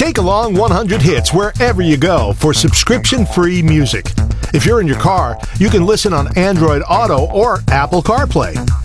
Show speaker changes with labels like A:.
A: Take along 100 hits wherever you go for subscription-free music. If you're in your car, you can listen on Android Auto or Apple CarPlay.